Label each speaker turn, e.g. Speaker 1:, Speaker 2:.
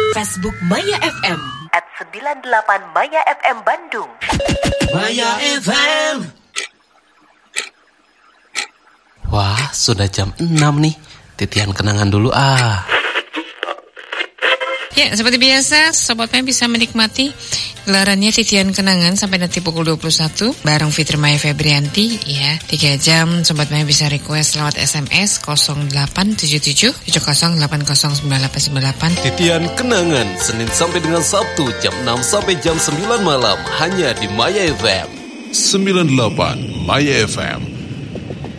Speaker 1: Facebook Maya FM
Speaker 2: @98 Maya FM Bandung.
Speaker 3: Maya FM.
Speaker 4: Wah, sudah jam 6 nih. Titian kenangan dulu
Speaker 5: Ya, seperti biasa, Sobat Maya bisa menikmati gelarannya Titian Kenangan sampai nanti pukul 21 bareng Fitri Maya Febrianti ya. 3 jam Sobat Maya bisa request lewat SMS 0877 70809898.
Speaker 4: Titian Kenangan Senin sampai dengan Sabtu jam 6 sampai jam 9 malam hanya di Maya FM
Speaker 6: 98 Maya FM.